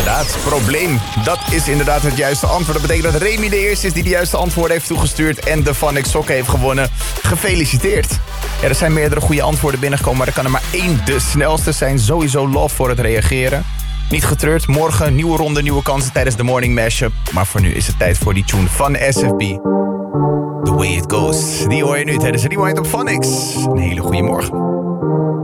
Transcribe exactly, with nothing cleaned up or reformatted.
inderdaad. Probleem. Dat is inderdaad het juiste antwoord. Dat betekent dat Remy de eerste is die de juiste antwoorden heeft toegestuurd en de Funix sokken heeft gewonnen. Gefeliciteerd. Ja, er zijn meerdere goede antwoorden binnengekomen, maar er kan er maar één de snelste zijn. Sowieso love voor het reageren. Niet getreurd, morgen nieuwe ronde, nieuwe kansen tijdens de Morning Mashup. Maar voor nu is het tijd voor die tune van S F B. The Way It Goes. Die hoor je nu tijdens Rewind op Funix. Een hele goede morgen.